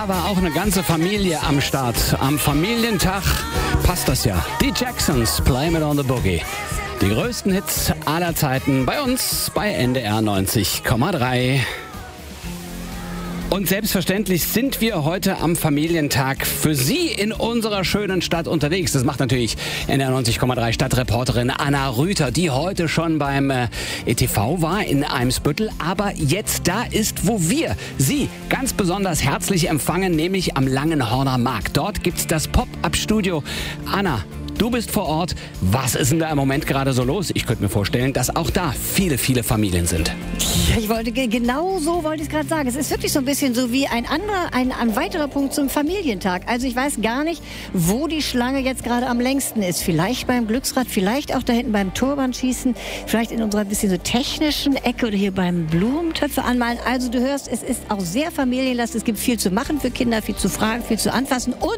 war auch eine ganze Familie am Start. Am Familientag passt das ja. Die Jacksons, Blame It on the Boogie. Die größten Hits aller Zeiten bei uns bei NDR 90,3. Und selbstverständlich sind wir heute am Familientag für Sie in unserer schönen Stadt unterwegs. Das macht natürlich NDR 90,3 Stadtreporterin Anna Rüther, die heute schon beim ETV war in Eimsbüttel, aber jetzt da ist, wo wir Sie ganz besonders herzlich empfangen, nämlich am Langenhorner Markt. Dort gibt's das Pop-Up-Studio. Anna, du bist vor Ort. Was ist denn da im Moment gerade so los? Ich könnte mir vorstellen, dass auch da viele, viele Familien sind. Genau so wollte ich es gerade sagen. Es ist wirklich so ein bisschen so wie ein weiterer Punkt zum Familientag. Also ich weiß gar nicht, wo die Schlange jetzt gerade am längsten ist. Vielleicht beim Glücksrad, vielleicht auch da hinten beim Turbanschießen, vielleicht in unserer bisschen so technischen Ecke oder hier beim Blumentöpfe anmalen. Also du hörst, es ist auch sehr familienlastig. Es gibt viel zu machen für Kinder, viel zu fragen, viel zu anfassen und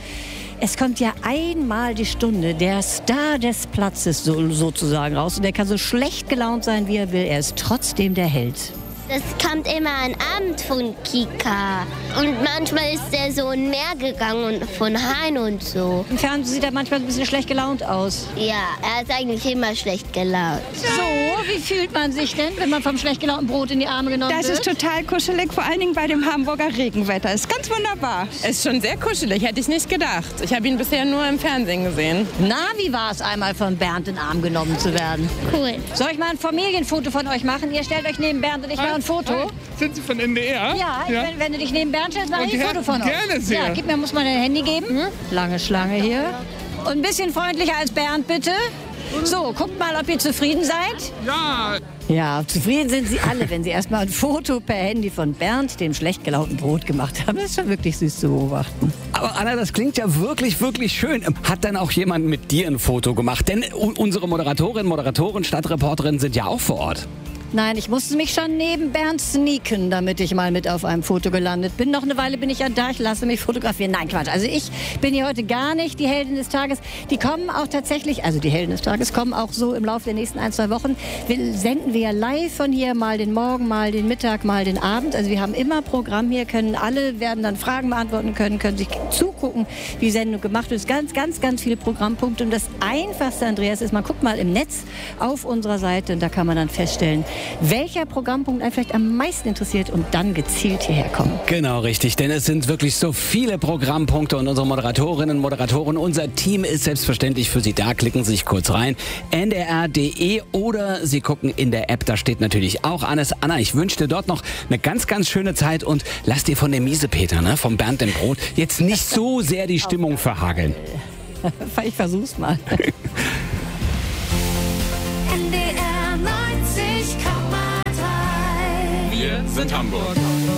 es kommt ja einmal die Stunde, der Star des Platzes sozusagen raus. Und der kann so schlecht gelaunt sein, wie er will. Er ist trotzdem der Held. Das kommt immer am Abend von Kika. Und manchmal ist er so in Meer gegangen und von Hein und so. Im Fernsehen sieht er manchmal ein bisschen schlecht gelaunt aus. Ja, er ist eigentlich immer schlecht gelaunt. So, wie fühlt man sich denn, wenn man vom schlecht gelaunten Brot in die Arme genommen wird? Das ist total kuschelig, vor allen Dingen bei dem Hamburger Regenwetter. Ist ganz wunderbar. Ist schon sehr kuschelig, hätte ich nicht gedacht. Ich habe ihn bisher nur im Fernsehen gesehen. Na, wie war es einmal von Bernd in den Arm genommen zu werden? Cool. Soll ich mal ein Familienfoto von euch machen? Ihr stellt euch neben Bernd und ich mache ein Foto. Hi. Sind Sie von NDR? Ja, wenn du dich neben Bernd stellst, mache ich ein Foto von euch. Gerne sehr. Ja, muss man dein Handy geben. Lange Schlange hier. Und ein bisschen freundlicher als Bernd, bitte. So, guckt mal, ob ihr zufrieden seid. Ja. Ja, zufrieden sind Sie alle, wenn Sie erstmal ein Foto per Handy von Bernd, dem schlecht gelaunten Brot, gemacht haben. Das ist schon wirklich süß zu beobachten. Aber Anna, das klingt ja wirklich, wirklich schön. Hat dann auch jemand mit dir ein Foto gemacht? Denn unsere Moderatoren, Stadtreporterinnen sind ja auch vor Ort. Nein, ich musste mich schon neben Bernd sneaken, damit ich mal mit auf einem Foto gelandet bin. Noch eine Weile bin ich ja da, ich lasse mich fotografieren. Nein, Quatsch. Also ich bin hier heute gar nicht die Heldin des Tages. Die kommen auch tatsächlich, also die Helden des Tages kommen auch so im Laufe der nächsten 1-2 Wochen. Senden wir ja live von hier, mal den Morgen, mal den Mittag, mal den Abend. Also wir haben immer Programm hier, werden dann Fragen beantworten können sich zugucken, wie die Sendung gemacht wird. Ganz, ganz, ganz viele Programmpunkte. Und das Einfachste, Andreas, ist, man guckt mal im Netz auf unserer Seite und da kann man dann feststellen, welcher Programmpunkt einen vielleicht am meisten interessiert und dann gezielt hierher kommen. Genau, richtig, denn es sind wirklich so viele Programmpunkte und unsere Moderatorinnen und Moderatoren, unser Team ist selbstverständlich für Sie da. Klicken Sie sich kurz rein, ndr.de oder Sie gucken in der App, da steht natürlich auch alles. Anna, ich wünsche dir dort noch eine ganz, ganz schöne Zeit und lass dir von dem Miesepeter, vom Bernd dem Brot, jetzt nicht so sehr die Stimmung verhageln. Ich versuch's mal. NDR 90,3. Wir sind Hamburg.